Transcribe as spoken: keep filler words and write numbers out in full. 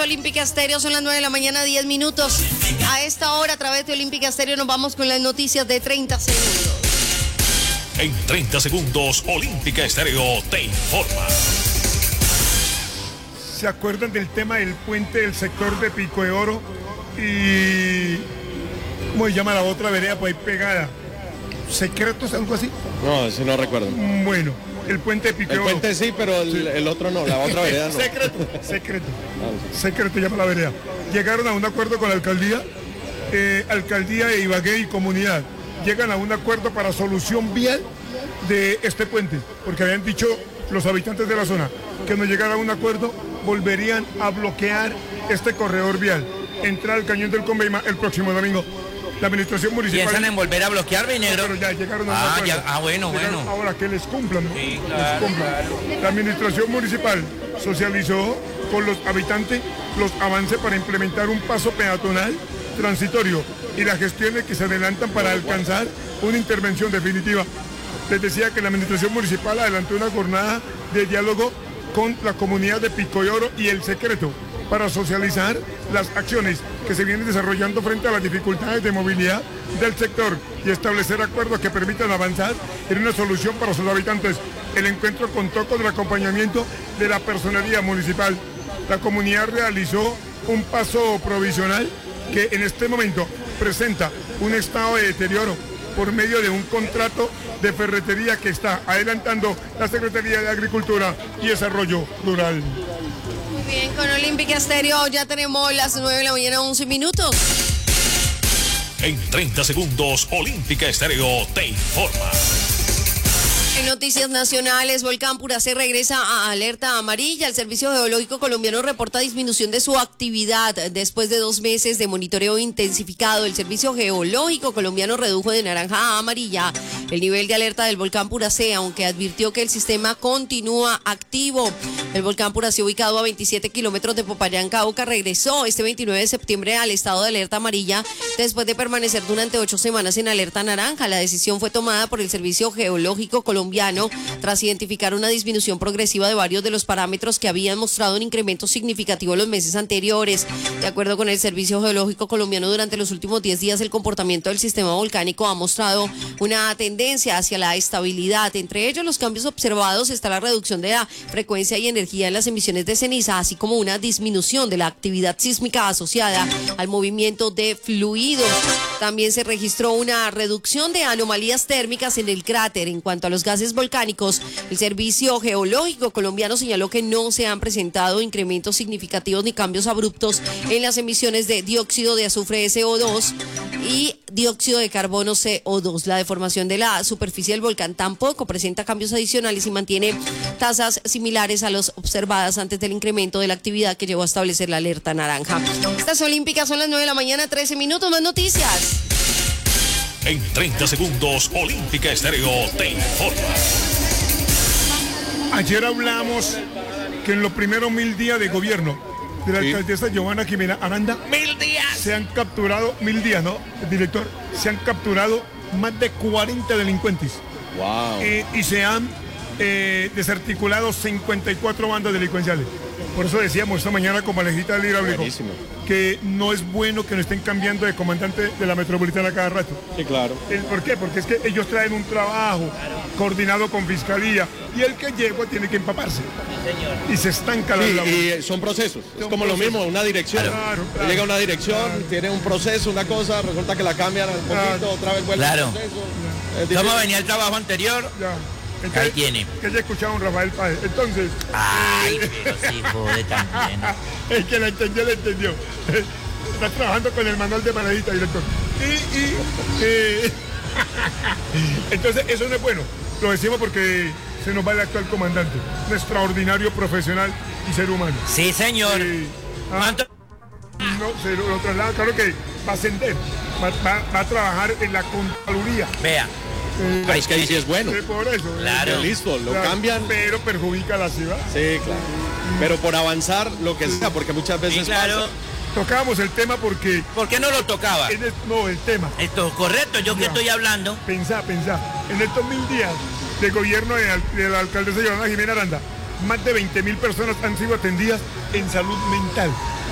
Olímpica Estéreo, son las nueve de la mañana, diez minutos. A esta hora, a través de Olímpica Estéreo, nos vamos con las noticias de treinta segundos. En treinta segundos, Olímpica Estéreo te informa. ¿Se acuerdan del tema del puente del sector de Pico de Oro? Y... ¿cómo se llama la otra vereda por ahí pegada? ¿Secretos, algo así? No, eso no recuerdo. Bueno, el puente de Pico de El Oro. puente sí, pero el, Sí. el otro no, la otra vereda no. Secreto, secreto. Secreto llama la vereda. Llegaron a un acuerdo con la alcaldía, eh, alcaldía de Ibagué y comunidad. Llegan a un acuerdo para solución vial de este puente, porque habían dicho los habitantes de la zona que no llegara a un acuerdo, volverían a bloquear este corredor vial. Entrar al cañón del Conveima el próximo domingo. La administración municipal... ¿Piensan en volver a bloquear, mi negro? Pero ya llegaron a un Ah, acuerdo. ya, ah, bueno, Llegaron, bueno. ahora que les cumplan, ¿no? Sí, Les claro, cumplan. claro. La administración municipal socializó con los habitantes los avances para implementar un paso peatonal transitorio y las gestiones que se adelantan para alcanzar una intervención definitiva. Les decía que la administración municipal adelantó una jornada de diálogo con la comunidad de Pico de Oro y El Secreto para socializar las acciones que se vienen desarrollando frente a las dificultades de movilidad del sector y establecer acuerdos que permitan avanzar en una solución para sus habitantes. El encuentro contó con el acompañamiento de la personería municipal. La comunidad realizó un paso provisional que en este momento presenta un estado de deterioro por medio de un contrato de ferretería que está adelantando la Secretaría de Agricultura y Desarrollo Rural. Muy bien, con Olímpica Estéreo ya tenemos las nueve de la mañana, once minutos. En treinta segundos, Olímpica Estéreo te informa. En noticias nacionales, Volcán Puracé regresa a alerta amarilla. El Servicio Geológico Colombiano reporta disminución de su actividad después de dos meses de monitoreo intensificado. El Servicio Geológico Colombiano redujo de naranja a amarilla el nivel de alerta del volcán Puracé, aunque advirtió que el sistema continúa activo. El volcán Puracé, ubicado a veintisiete kilómetros de Popayán, Cauca, regresó este veintinueve de septiembre al estado de alerta amarilla después de permanecer durante ocho semanas en alerta naranja. La decisión fue tomada por el Servicio Geológico Colombiano tras identificar una disminución progresiva de varios de los parámetros que habían mostrado un incremento significativo los meses anteriores. De acuerdo con el Servicio Geológico Colombiano, durante los últimos diez días el comportamiento del sistema volcánico ha mostrado una tendencia hacia la estabilidad. Entre ellos, los cambios observados está la reducción de la frecuencia y energía en las emisiones de ceniza, así como una disminución de la actividad sísmica asociada al movimiento de fluidos. También se registró una reducción de anomalías térmicas en el cráter. En cuanto a los gases volcánicos, el Servicio Geológico Colombiano señaló que no se han presentado incrementos significativos ni cambios abruptos en las emisiones de dióxido de azufre C O dos y dióxido de carbono C O dos. La deformación de la superficie del volcán tampoco presenta cambios adicionales y mantiene tasas similares a las observadas antes del incremento de la actividad que llevó a establecer la alerta naranja. Estas olímpicas son las nueve de la mañana, trece minutos. Más noticias. En treinta segundos, Olímpica Estéreo te informa. Ayer hablamos que en los primeros mil días de gobierno de la Sí. alcaldesa Giovanna Jimena Aranda ¡Mil días! se han capturado, mil días, ¿no? El director, se han capturado más de cuarenta delincuentes Wow. eh, y se han eh, desarticulado cincuenta y cuatro bandas delincuenciales. Por eso decíamos esta mañana como Alejita del Hidráulico Buenísimo. que no es bueno que nos estén cambiando de comandante de la metropolitana cada rato. Sí, claro. Eh, ¿Por qué? Porque es que ellos traen un trabajo coordinado con fiscalía y el que llegua tiene que empaparse. Y se estanca la labor. Sí, y son procesos. Es Son como lo procesos. mismo, una dirección. Claro, claro. Llega una dirección, Claro. tiene un proceso, una cosa, resulta que la cambian un poquito, Claro. otra vez vuelve Claro. el proceso. Es difícil. ¿Cómo venía el trabajo anterior? Ya. Ahí tiene. Que ya escucharon Rafael Páez. Entonces, Ay, pero sí, jode también. el que la entendió, la entendió. Está trabajando con el manual de manadita, director. Y, y eh, entonces, eso no es bueno. Lo decimos porque se nos va el actual comandante. Un extraordinario profesional y ser humano. Sí, señor. Eh, ah, ¿Cuánto? no, se lo, lo traslada, claro que va a ascender. Va, va- va a trabajar en la Contraloría. Vea. Eh, Ah, es que ahí sí es bueno. eh, por eso. eh, Claro. Listo, lo claro, cambian. Pero perjudica a la ciudad. Sí, claro. Pero por avanzar, lo que sea, porque muchas Sí, veces claro. pasa. Tocábamos el tema porque... ¿Por qué no lo tocaba? en el- no, el tema. Esto, correcto, yo que Ya. estoy hablando. Pensá, pensá. En estos mil días de gobierno de, al- de la alcaldesa Giovanna Jimena Aranda, más de veinte mil personas han sido atendidas en salud mental.